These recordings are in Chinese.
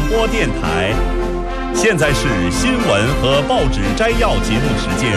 播电台。现在是新闻和报纸摘要节目时间。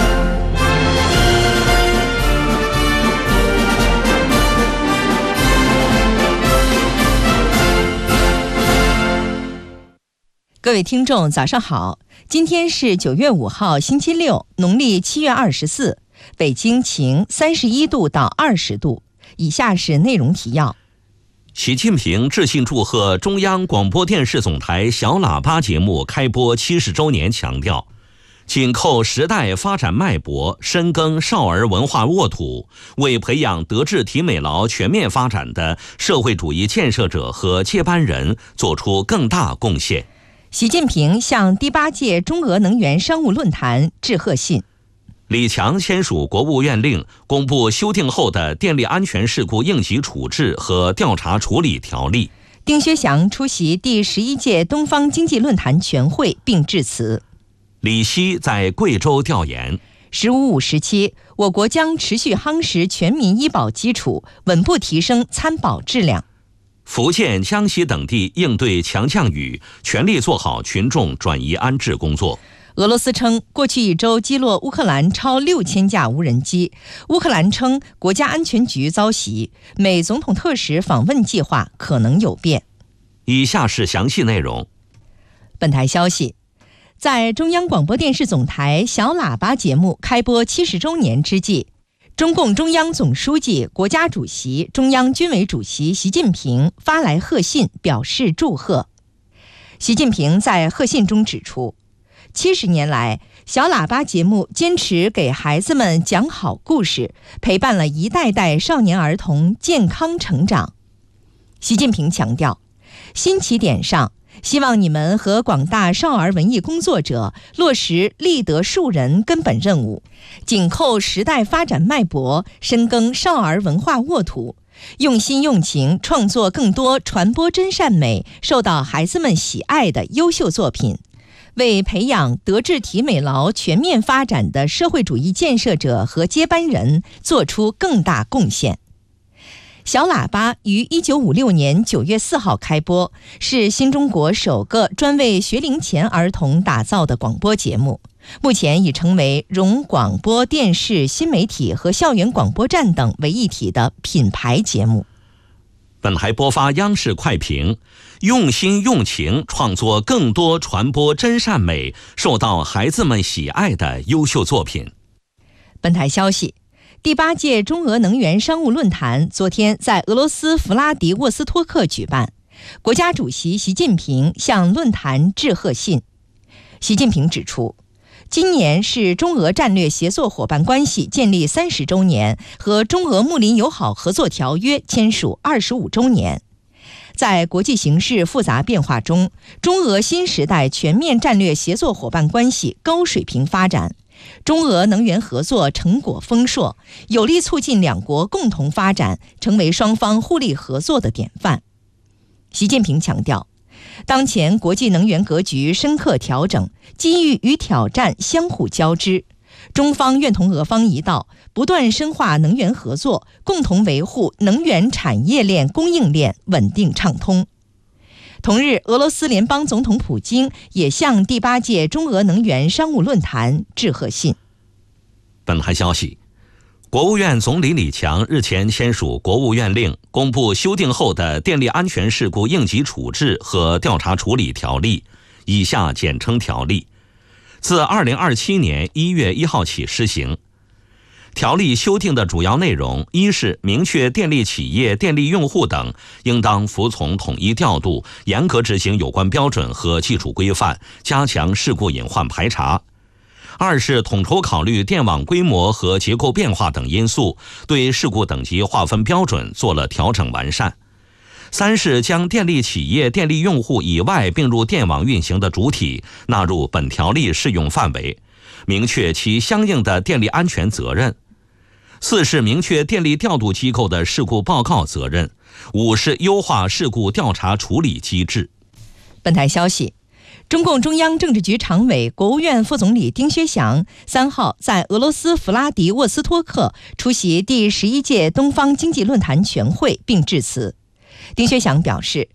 各位听众早上好，今天是9月5号星期六，农历7月24，北京晴，31度到20度。以下是内容提要。 习近平致信祝贺中央广播电视总台小喇叭节目开播70周年，强调紧扣时代发展脉搏，深耕少儿文化沃土，为培养德智体美劳全面发展的社会主义建设者和接班人做出更大贡献。 习近平向第8届中俄能源商务论坛致贺信。 李强签署国务院令，公布修订后的电力安全事故应急处置和调查处理条例。 丁薛祥出席第11届东方经济论坛全会并致辞。 李希在贵州调研。 15-5时期，我国将持续夯实全民医保基础，稳步提升参保质量。 福建、江西等地应对强降雨，全力做好群众转移安置工作。 俄罗斯称，过去1周击落乌克兰超6000架无人机。乌克兰称，国家安全局遭袭，美总统特使访问计划可能有变。 以下是详细内容。 本台消息，在中央广播电视总台小喇叭节目开播70周年之际，中共中央总书记、国家主席、中央军委主席习近平发来贺信，表示祝贺。习近平在贺信中指出，70年来，小喇叭节目坚持给孩子们讲好故事，陪伴了一代代少年儿童健康成长。习近平强调，新起点上，希望你们和广大少儿文艺工作者落实立德树人根本任务，紧扣时代发展脉搏，深耕少儿文化沃土，用心用情创作更多传播真善美、受到孩子们喜爱的优秀作品，为培养德智体美劳全面发展的社会主义建设者和接班人做出更大贡献。小喇叭于1956年9月4号开播，是新中国首个专为学龄前儿童打造的广播节目，目前已成为融广播电视、新媒体和校园广播站等为一体的品牌节目。 本台播发央视快评，用心用情创作更多传播真善美、受到孩子们喜爱的优秀作品。 本台消息，第8届中俄能源商务论坛昨天在俄罗斯弗拉迪沃斯托克举办，国家主席习近平向论坛致贺信。习近平指出，今年是中俄战略协作伙伴关系建立30周年和中俄睦邻友好合作条约签署25周年。在国际形势复杂变化中，中俄新时代全面战略协作伙伴关系高水平发展，中俄能源合作成果丰硕，有力促进两国共同发展，成为双方互利合作的典范。习近平强调，当前国际能源格局深刻调整，机遇与挑战相互交织，中方愿同俄方一道，不断深化能源合作，共同维护能源产业链供应链稳定畅通。同日，俄罗斯联邦总统普京也向第8届中俄能源商务论坛致贺信。 本台消息，国务院总理李强日前签署国务院令，公布修订后的电力安全事故应急处置和调查处理条例，以下简称条例，自2027年1月1号起施行。条例修订的主要内容，一是明确电力企业、电力用户等应当服从统一调度，严格执行有关标准和技术规范，加强事故隐患排查；二是统筹考虑电网规模和结构变化等因素，对事故等级划分标准做了调整完善；三是将电力企业、电力用户以外并入电网运行的主体纳入本条例适用范围，明确其相应的电力安全责任；四是明确电力调度机构的事故报告责任；五是优化事故调查处理机制。 本台消息，中共中央政治局常委、国务院副总理丁薛祥3号在俄罗斯弗拉迪沃斯托克出席第11届东方经济论坛全会并致辞。丁薛祥表示，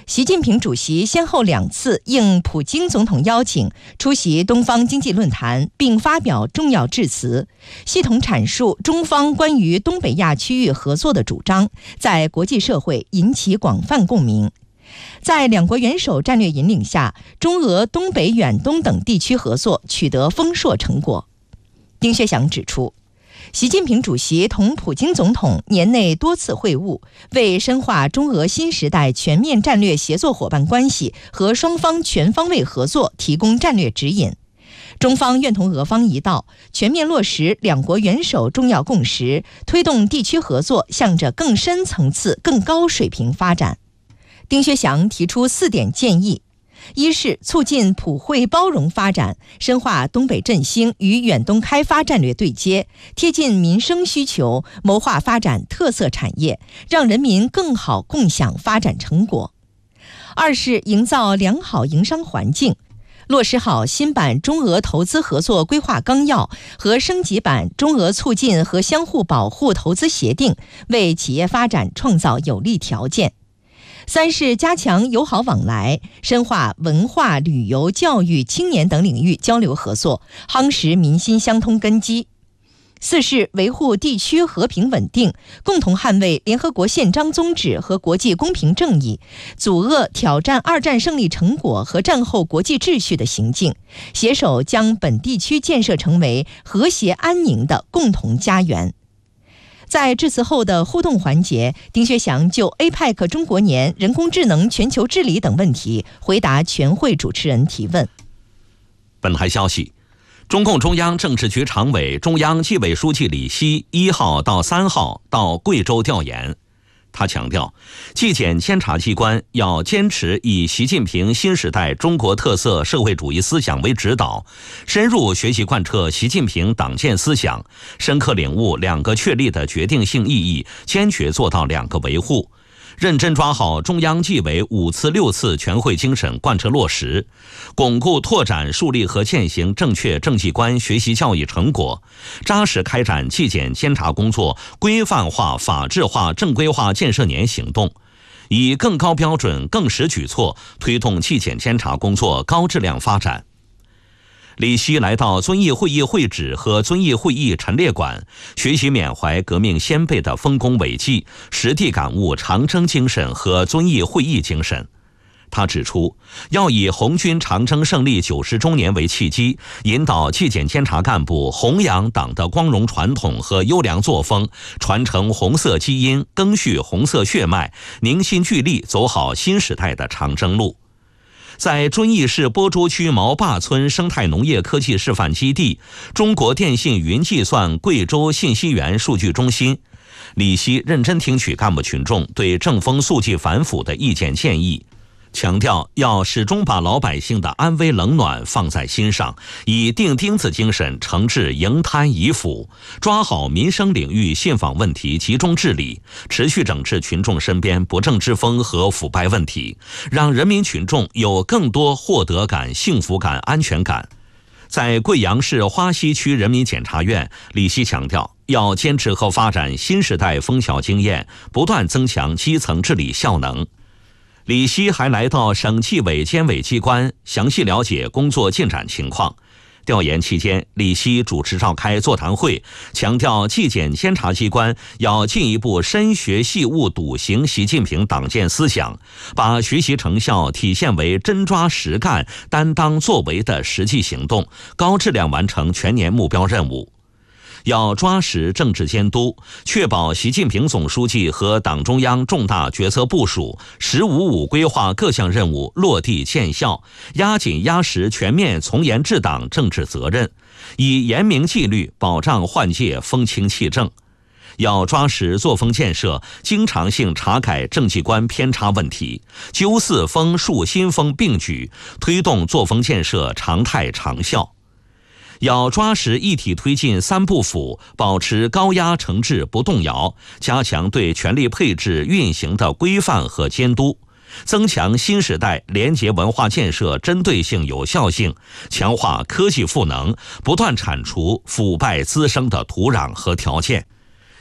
习近平主席先后2次应普京总统邀请出席东方经济论坛，并发表重要致辞，系统阐述中方关于东北亚区域合作的主张，在国际社会引起广泛共鸣。在两国元首战略引领下，中俄东北远东等地区合作取得丰硕成果。丁薛祥指出，习近平主席同普京总统年内多次会晤，为深化中俄新时代全面战略协作伙伴关系和双方全方位合作提供战略指引。中方愿同俄方一道，全面落实两国元首重要共识，推动地区合作向着更深层次、更高水平发展。丁薛祥提出4点建议：一是促进普惠包容发展，深化东北振兴与远东开发战略对接，贴近民生需求，谋划发展特色产业，让人民更好共享发展成果；二是营造良好营商环境，落实好新版中俄投资合作规划纲要和升级版中俄促进和相互保护投资协定，为企业发展创造有利条件；三是加强友好往来，深化文化、旅游、教育、青年等领域交流合作，夯实民心相通根基；四是维护地区和平稳定，共同捍卫联合国宪章宗旨和国际公平正义，阻遏挑战2战胜利成果和战后国际秩序的行径，携手将本地区建设成为和谐安宁的共同家园。在致辞后的互动环节，丁薛祥就 APEC 中国年、人工智能全球治理等问题回答全会主持人提问。 本台消息，中共中央政治局常委、中央纪委书记李希1号到3号到贵州调研。他强调，纪检监察机关要坚持以习近平新时代中国特色社会主义思想为指导，深入学习贯彻习近平党建思想，深刻领悟2个确立的决定性意义，坚决做到2个维护，认真抓好中央纪委5次6次全会精神贯彻落实，巩固拓展树立和践行正确政绩观学习教育成果，扎实开展纪检监察工作规范化、法治化、正规化建设年行动，以更高标准、更实举措推动纪检监察工作高质量发展。李希来到遵义会议会址和遵义会议陈列馆，学习缅怀革命先辈的丰功伟绩，实地感悟长征精神和遵义会议精神。他指出，要以红军长征胜利90周年为契机，引导纪检监察干部弘扬党的光荣传统和优良作风，传承红色基因，赓续红色血脉，凝心聚力走好新时代的长征路。在遵义市播竹区毛坝村生态农业科技示范基地、中国电信云计算贵州信息源数据中心，李希认真听取干部群众对正风肃纪反腐的意见建议，强调要始终把老百姓的安危冷暖放在心上，以钉钉子精神惩治营贪遗腐，抓好民生领域信访问题集中治理，持续整治群众身边不正之风和腐败问题，让人民群众有更多获得感、幸福感、安全感。在贵阳市花溪区人民检察院，李希强调要坚持和发展新时代枫桥经验，不断增强基层治理效能。李希还来到省纪委监委机关，详细了解工作进展情况。调研期间，李希主持召开座谈会，强调纪检监察机关要进一步深学细悟笃行习近平党建思想，把学习成效体现为真抓实干、担当作为的实际行动，高质量完成全年目标任务。要抓实政治监督，确保习近平总书记和党中央重大决策部署“十五五”规划各项任务落地见效，压紧压实全面从严治党政治责任，以严明纪律保障换届风清气正。要抓实作风建设，经常性查改政绩观偏差问题，纠四风树新风并举，推动作风建设常态长效。要抓实一体推进3不腐，保持高压惩治不动摇，加强对权力配置运行的规范和监督，增强新时代廉洁文化建设针对性有效性，强化科技赋能，不断铲除腐败滋生的土壤和条件。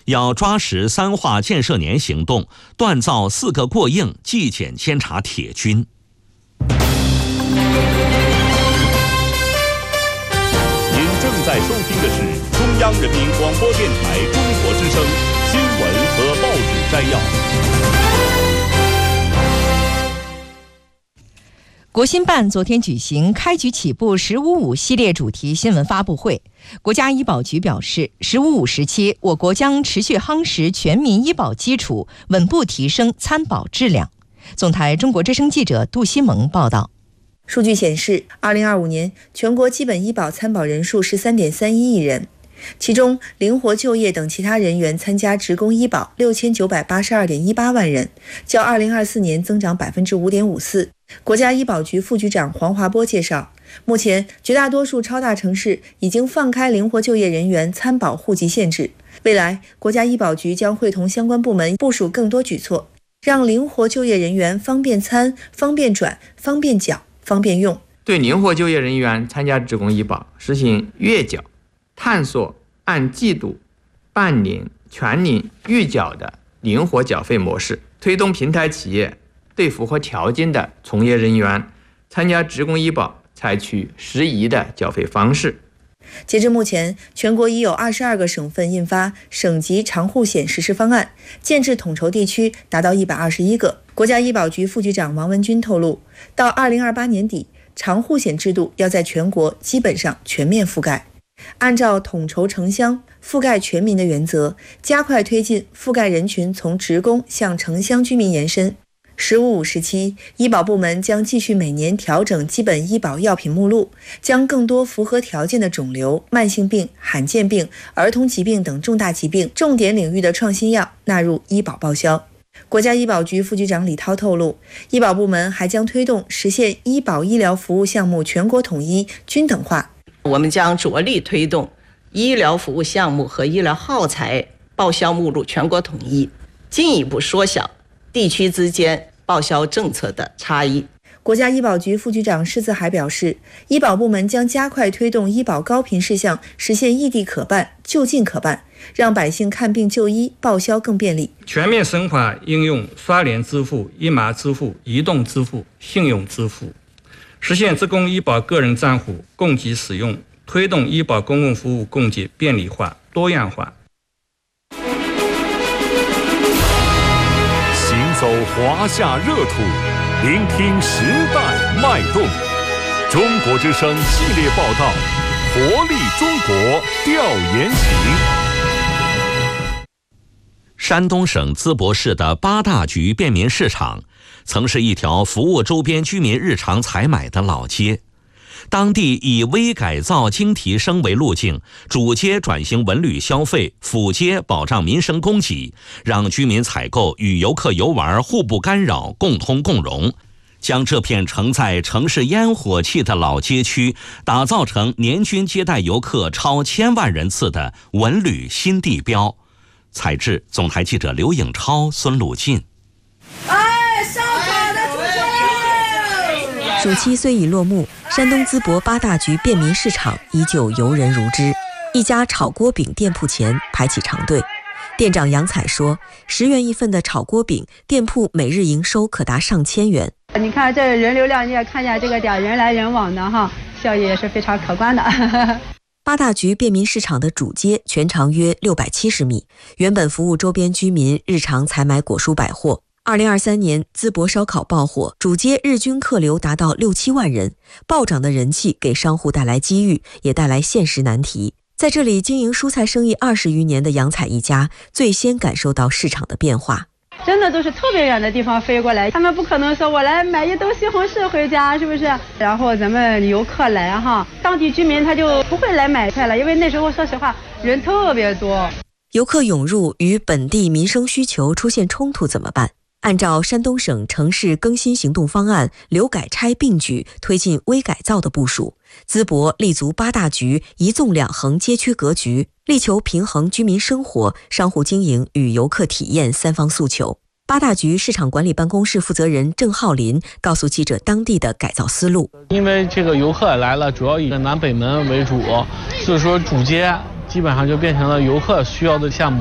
要抓实3化建设年行动，锻造4个过硬纪检监察铁军。 您正在收听的是中央人民广播电台中国之声新闻和报纸摘要。 国新办昨天举行开局起步“1055”系列主题新闻发布会。国家医保局表示，“1055”时期，我国将持续夯实全民医保基础，稳步提升参保质量。总台中国之声记者杜西蒙报道。 数据显示，2025年全国基本医保参保人数是3.31亿人，其中灵活就业等其他人员参加职工医保6982.18万人，较2024年增长5.54%。国家医保局副局长黄华波介绍，目前绝大多数超大城市已经放开灵活就业人员参保户籍限制，未来国家医保局将会同相关部门部署更多举措，让灵活就业人员方便参、方便转、方便缴、方便用。 对灵活就业人员参加职工医保实行月缴、探索按季度、半年、全年预缴的灵活缴费模式，推动平台企业对符合条件的从业人员参加职工医保采取适宜的缴费方式。 截至目前，全国已有22个省份印发省级长户险实施方案，建制统筹地区达到121个。国家医保局副局长王文军透露，到2028年底，长户险制度要在全国基本上全面覆盖。按照统筹城乡、覆盖全民的原则，加快推进覆盖人群从职工向城乡居民延伸。“1055”时期，医保部门将继续每年调整基本医保药品目录，将更多符合条件的肿瘤、慢性病、罕见病、儿童疾病等重大疾病重点领域的创新药纳入医保报销。国家医保局副局长李涛透露，医保部门还将推动实现医保医疗服务项目全国统一、均等化。 我们将着力推动医疗服务项目和医疗耗材报销目录全国统一，进一步缩小地区之间报销政策的差异。 国家医保局副局长施自海表示，医保部门将加快推动医保高频事项实现异地可办、就近可办，让百姓看病就医报销更便利。 全面深化应用刷脸支付、一码支付、移动支付、信用支付，实现职工医保个人账户供给使用，推动医保公共服务供给便利化、多样化。 行走华夏热土，聆听时代脉动。中国之声系列报道，活力中国调研行。 山东省淄博市的八大局便民市场，曾是一条服务周边居民日常采买的老街。当地以微改造经提升为路径，主街转型文旅消费，辅街保障民生供给，让居民采购与游客游玩互不干扰，共通共荣，将这片承载城市烟火气的老街区打造成年均接待游客超1000万人次的文旅新地标。采制总台记者刘颖超、孙鲁进。 暑期虽已落幕，山东淄博八大局便民市场依旧游人如织。一家炒锅饼店铺前排起长队，店长杨彩说，10元一份的炒锅饼，店铺每日营收可达上千元。 你看这人流量，你也看见这个点人来人往的哈，效益也是非常可观的。 八大局便民市场的主街全长约670米，原本服务周边居民日常采买果蔬百货。2023年，淄博烧烤爆火，主街日均客流达到6-7万人，暴涨的人气给商户带来机遇，也带来现实难题。在这里经营蔬菜生意20余年的杨彩一家，最先感受到市场的变化。 真的都是特别远的地方飞过来，他们不可能说我来买一兜西红柿回家，是不是？然后咱们游客来哈，当地居民他就不会来买菜了，因为那时候说实话人特别多。 游客涌入与本地民生需求出现冲突怎么办？按照山东省城市更新行动方案，留改拆并举，推进微改造的部署，淄博立足八大局一纵两横街区格局，力求平衡居民生活、商户经营与游客体验三方诉求。八大局市场管理办公室负责人郑浩林告诉记者当地的改造思路。 因为这个游客来了，主要以南北门为主，所以说主街基本上就变成了游客需要的项目。